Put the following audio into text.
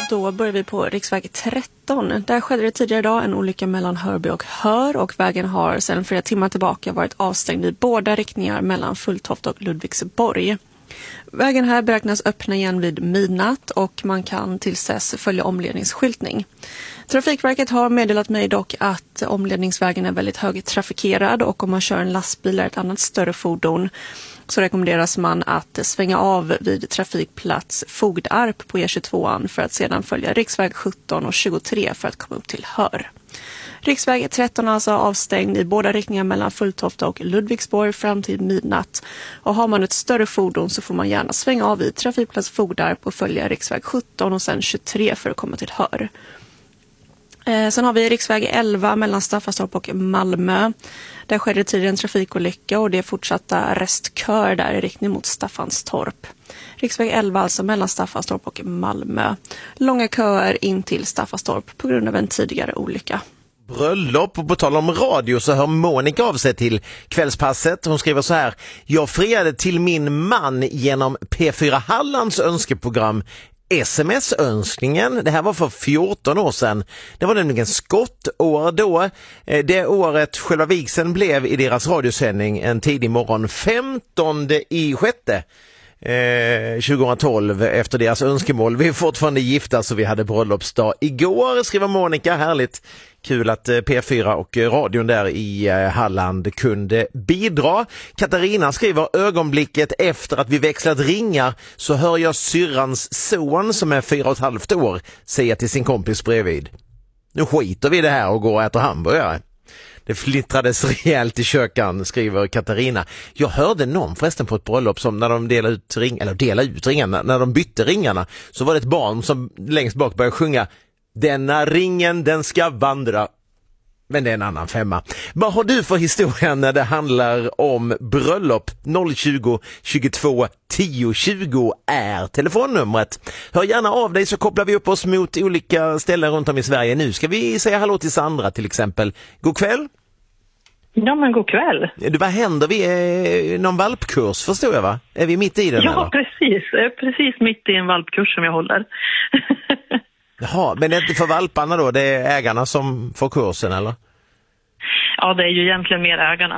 då börjar vi på riksväg 13. Där skedde det tidigare idag en olycka mellan Hörby och Hör och vägen har sedan flera timmar tillbaka varit avstängd i båda riktningar mellan Fulltofta och Ludvigsborg. Vägen här beräknas öppna igen vid midnatt och man kan tills dess följa omledningsskyltning. Trafikverket har meddelat mig dock att omledningsvägen är väldigt högtrafikerad och om man kör en lastbil eller ett annat större fordon så rekommenderas man att svänga av vid trafikplats Fogdarp på E22 för att sedan följa riksväg 17 och 23 för att komma upp till Hör. Riksväg 13 är alltså avstängd i båda riktningar mellan Fulltofta och Ludvigsborg fram till midnatt. Och har man ett större fordon så får man gärna svänga av vid trafikplats Fogdarp och följa riksväg 17 och sen 23 för att komma till Hör. Sen har vi riksväg 11 mellan Staffanstorp och Malmö. Där skedde tidigare en trafikolycka och det är fortsatta restkör där i riktning mot Staffanstorp. Riksväg 11 alltså mellan Staffanstorp och Malmö. Långa köer in till Staffanstorp på grund av en tidigare olycka. Bröllop, och på tal om radio så hör Monica av sig till Kvällspasset. Hon skriver så här: jag friade till min man genom P4 Hallands önskeprogram SMS-önskningen. Det här var för 14 år sedan. Det var nämligen skottår då. Det året själva vigseln blev i deras radiosändning en tidig morgon 15/6. 2012 efter deras önskemål. Vi är fortfarande gifta så vi hade bröllopsdag igår, skriver Monica. Härligt. Kul att P4 och radion där i Halland kunde bidra. Katarina skriver: ögonblicket efter att vi växlat ringar så hör jag syrrans son som är 4,5 år säga till sin kompis bredvid: nu skiter vi det här och går och äter hamburgare. Det flittrades rejält i kökan, skriver Katarina. Jag hörde någon förresten på ett bröllop som när de delade ut ringarna, när de bytte ringarna, så var det ett barn som längst bak började sjunga: denna ringen den ska vandra. Men det är en annan femma. Vad har du för historia när det handlar om bröllop? 020 22 10 20 är telefonnumret. Hör gärna av dig så kopplar vi upp oss mot olika ställen runt om i Sverige. Nu ska vi säga hallå till Sandra till exempel. God kväll. Ja, men god kväll. Vad händer? Vi är någon valpkurs, förstår jag, va? Är vi mitt i den? Ja, eller? precis. Precis mitt i en valpkurs som jag håller. Jaha, men det är inte för valparna då? Det är ägarna som får kursen, eller? Ja, det är ju egentligen mer ägarna